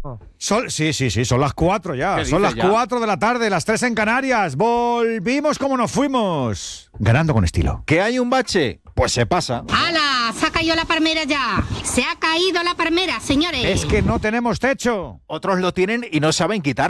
Sí, son las 4 ya. Son las 4 de la tarde, las 3 en Canarias. Volvimos como nos fuimos. Ganando con estilo. ¿Que hay un bache? Pues se pasa. ¡Hala! Se ha caído la palmera ya. Se ha caído la palmera, señores. Es que no tenemos techo. Otros lo tienen y no saben quitarlo.